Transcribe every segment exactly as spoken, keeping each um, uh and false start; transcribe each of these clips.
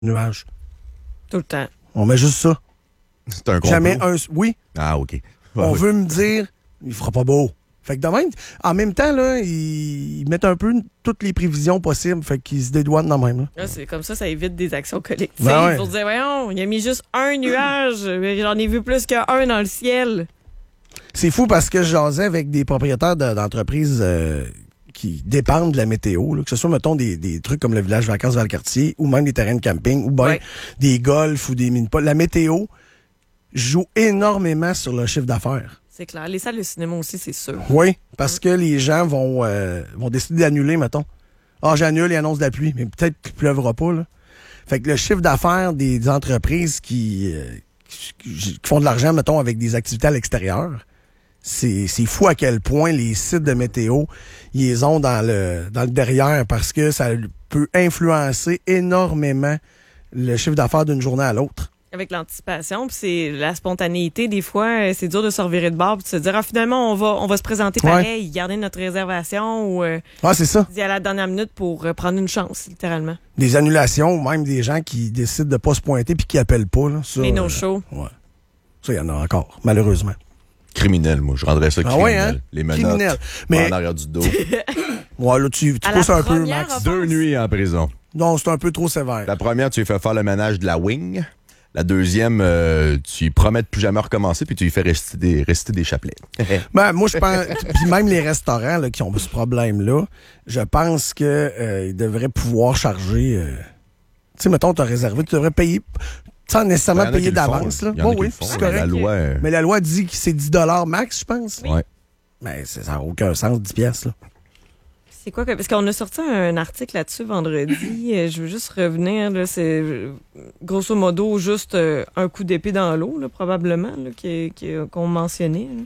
nuage. Tout le temps. On met juste ça. C'est un complot. Jamais un... Oui. Ah, OK. Ouais, On ouais. veut me dire, il fera pas beau. Fait que de même, en même temps, là, ils, ils mettent un peu toutes les prévisions possibles. Fait qu'ils se dédouanent dans même. Là. Là, c'est comme ça, ça évite des actions collectives. Ben ouais. Pour dire, voyons, il a mis juste un nuage, mais j'en ai vu plus qu'un dans le ciel. C'est fou parce que je jasais avec des propriétaires de- d'entreprises euh, qui dépendent de la météo, là, que ce soit, mettons, des, des trucs comme le village vacances Valcartier ou même des terrains de camping ou bien Ouais. des golfs ou des mini-pots. La météo joue énormément sur le chiffre d'affaires. C'est clair. Les salles de cinéma aussi, c'est sûr. Oui, parce que les gens vont, euh, vont décider d'annuler, mettons. Ah, j'annule et annonce de la pluie, mais peut-être qu'il pleuvra pas, là. Fait que le chiffre d'affaires des entreprises qui, euh, qui, qui font de l'argent, mettons, avec des activités à l'extérieur, c'est, c'est fou à quel point les sites de météo, ils les ont dans le, dans le derrière parce que ça peut influencer énormément le chiffre d'affaires d'une journée à l'autre. Avec l'anticipation, puis c'est la spontanéité, des fois, euh, c'est dur de se revirer de bord puis de se dire, ah, finalement, on va, on va se présenter Ouais. pareil, garder notre réservation ou euh, Ah, c'est ça. d'y aller à la dernière minute pour euh, prendre une chance, littéralement. Des annulations ou même des gens qui décident de pas se pointer puis qui appellent pas, là. Ça, Les euh, no-shows. Ouais. Ça, il y en a encore, malheureusement. Criminel, moi. Je rendrais ça Ah criminel. ouais, hein? Les menottes. Criminel. Mais- En arrière du dos. Ouais, là, tu, tu À pousses la un peu, première Max. offense. Deux nuits en prison. Non, c'est un peu trop sévère. La première, tu lui fais faire le ménage de la wing. La deuxième, euh, tu lui promets de plus jamais recommencer, puis tu lui fais réciter des, réciter des chapelets. Ben, moi, je pense... Puis même les restaurants là, qui ont ce problème-là, je pense qu'ils euh, devraient pouvoir charger... euh, Tu sais, mettons, tu as réservé, tu devrais payer sans nécessairement Il y en a payer qui le font, d'avance. Là. Il y en a Oui, qui oui, le font, c'est mais correct. La loi, euh, Mais la loi dit que c'est dix dollars max, je pense. ouais. Ben, ça n'a aucun sens, dix piastres. Là. C'est quoi que. Parce qu'on a sorti un article là-dessus vendredi. Euh, Je veux juste revenir. Là, c'est euh, grosso modo juste euh, un coup d'épée dans l'eau, là, probablement, là, qui, qui- qu'on mentionnait. Là.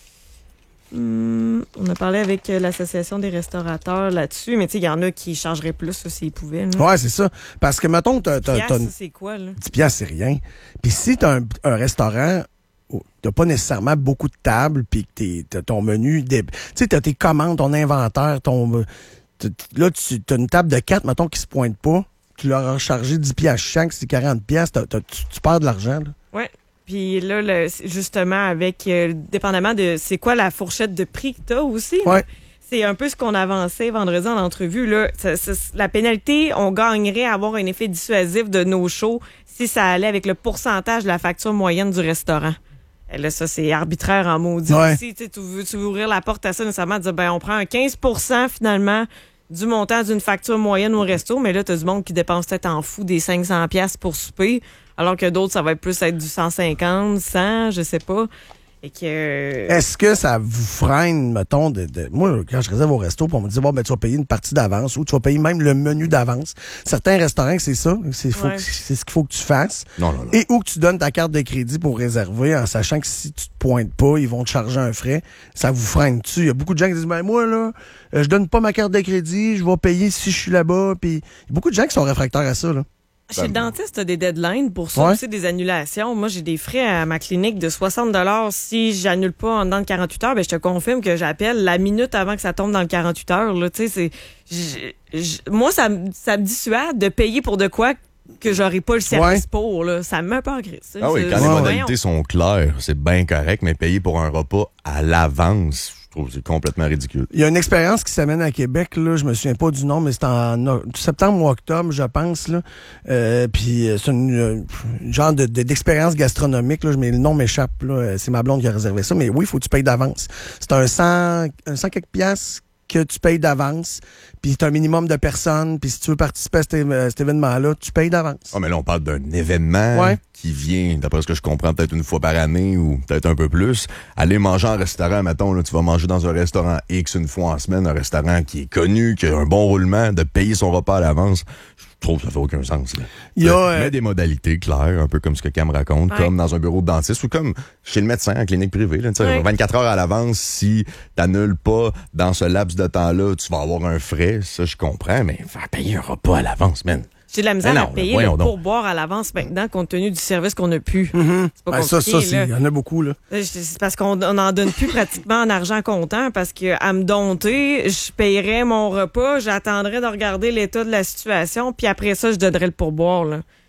Hum, on a parlé avec euh, l'Association des restaurateurs là-dessus, mais tu sais, il y en a qui chargeraient plus là, s'ils pouvaient. Là. Ouais, c'est ça. Parce que, mettons, t'as, t'as, Piastres, t'as une- ça, c'est quoi, là? dix piastres, c'est rien. Puis si t'as un, un restaurant où t'as pas nécessairement beaucoup de tables, puis que t'es, t'as ton menu... dé- Tu sais, t'as tes commandes, ton inventaire, ton... t- t- Là, tu as une table de quatre, mettons, qui se pointe pas. Tu leur as chargé dix piastres chaque, c'est quarante piastres. t'as- t'as- tu, tu perds de l'argent, là. Ouais. Puis là, le- c'est justement, avec, euh, dépendamment de c'est quoi la fourchette de prix que t'as aussi. là. Ouais. C'est un peu ce qu'on avançait vendredi en entrevue. Là. Ça- ça- la pénalité, on gagnerait à avoir un effet dissuasif de nos shows si ça allait avec le pourcentage de la facture moyenne du restaurant. Et là, ça, c'est arbitraire en maudit. Ouais. Si tu sais, tu veux, tu veux ouvrir la porte à ça, nécessairement, dire, ben, on prend un quinze pour cent finalement du montant d'une facture moyenne au resto, mais là, t'as du monde qui dépense peut-être en fou des cinq cents piastres pour souper, alors que d'autres, ça va être plus être du cent cinquante, cent, je sais pas. Et que... Est-ce que ça vous freine, mettons, de, de- moi, quand je réserve au resto, puis on me dit, bon, ben, tu vas payer une partie d'avance ou tu vas payer même le menu d'avance. Certains restaurants, c'est ça. C'est, faut Ouais. que- c'est ce qu'il faut que tu fasses. Non, non, non. Et ou que tu donnes ta carte de crédit pour réserver en sachant que si tu te pointes pas, ils vont te charger un frais. Ça vous freine-tu? Il y a beaucoup de gens qui disent, ben, moi, là, euh, je donne pas ma carte de crédit, je vais payer si je suis là-bas. Puis il y a beaucoup de gens qui sont réfractaires à ça, là. Chez le dentiste, tu as des deadlines pour ça Ouais. aussi, des annulations. Moi, j'ai des frais à ma clinique de soixante dollars. Si j'annule pas en dedans de quarante-huit heures, ben, je te confirme que j'appelle la minute avant que ça tombe dans le quarante-huit heures. Là. Tu sais, c'est, j- j- moi, ça, me- ça me dissuade de payer pour de quoi que j'aurai pas le service Ouais. pour. Là. Ça me met un peu en crise. ça. Ah oui, C'est- quand c'est- les ouais. modalités sont claires, c'est bien correct, mais payer pour un repas à l'avance, je trouve que c'est complètement ridicule. Il y a une expérience qui s'amène à Québec, là, je me souviens pas du nom, mais c'est en o- septembre ou octobre, je pense. Là. Euh, puis euh, c'est une, euh, une genre de, de- d'expérience gastronomique, là, mais le nom m'échappe. Là. Euh, C'est ma blonde qui a réservé ça, mais oui, il faut que tu payes d'avance. C'est un cent, un cent quelques piastres que tu payes d'avance, puis c'est un minimum de personnes, puis si tu veux participer à cet, é- à cet événement-là, tu payes d'avance. Ah, mais là, on parle d'un événement Ouais. qui vient, d'après ce que je comprends, peut-être une fois par année ou peut-être un peu plus. Aller manger en restaurant, mettons, là, tu vas manger dans un restaurant X une fois en semaine, un restaurant qui est connu, qui a un bon roulement, de payer son repas à l'avance, je trouve que ça fait aucun sens. Là. Il y a, Mais euh, mais des modalités claires, un peu comme ce que Cam raconte, Ouais. comme dans un bureau de dentiste ou comme chez le médecin en clinique privée. Là, tu sais, Ouais. vingt-quatre heures à l'avance, si t'annules pas dans ce laps de temps-là, tu vas avoir un frais. Ça, je comprends, mais faire payer un repas à l'avance, man. J'ai de la misère Mais à non, payer voyons le donc. pourboire à l'avance maintenant, compte tenu du service qu'on a plus. Mm-hmm. C'est pas Ben, ça, compliqué, ça, c'est- là. il y en a beaucoup, là. Euh, C'est parce qu'on on en donne plus pratiquement en argent comptant parce que à me dompter, je payerais mon repas, j'attendrais de regarder l'état de la situation, puis après ça, je donnerais le pourboire, là.